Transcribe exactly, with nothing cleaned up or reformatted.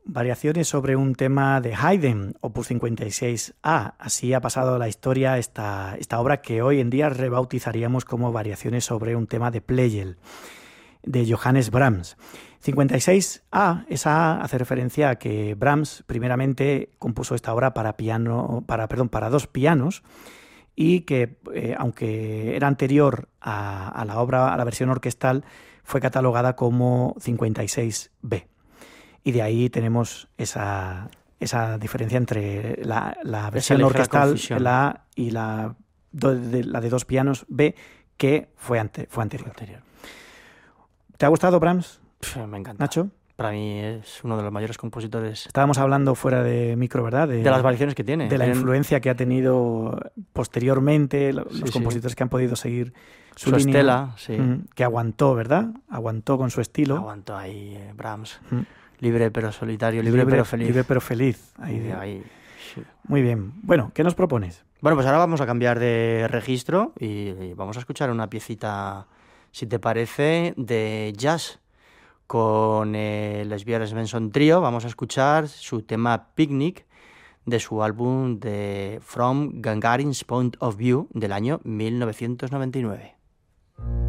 variaciones sobre un tema de Haydn, opus cincuenta y seis A. Así ha pasado a la historia esta, esta obra que hoy en día rebautizaríamos como variaciones sobre un tema de Pleyel, de Johannes Brahms. cincuenta y seis A, esa A hace referencia a que Brahms primeramente compuso esta obra para piano, para, perdón, para dos pianos, y que, eh, aunque era anterior a, a la obra, a la versión orquestal, fue catalogada como cincuenta y seis B. Y de ahí tenemos esa, esa diferencia entre la, la versión orquestal, la A, y la de, la de dos pianos B, que fue, ante, fue anterior. anterior. ¿Te ha gustado Brahms? Pff, me encanta. Nacho. Para mí es uno de los mayores compositores. Estábamos hablando fuera de micro, ¿verdad? De, de las variaciones que tiene. De la Tienen... influencia que ha tenido posteriormente, los sí, compositores sí. que han podido seguir su, su línea. estela, sí. Que aguantó, ¿verdad? Aguantó con su estilo. Aguantó ahí eh, Brahms. Mm. Libre pero solitario, libre, libre pero feliz. Libre pero feliz. Ahí, de... ahí, sí. Muy bien. Bueno, ¿qué nos propones? Bueno, pues ahora vamos a cambiar de registro y vamos a escuchar una piecita, si te parece, de jazz. Con eh, Les Vieux Benson Trio vamos a escuchar su tema Picnic de su álbum de From Gagarin's Point of View del año mil novecientos noventa y nueve.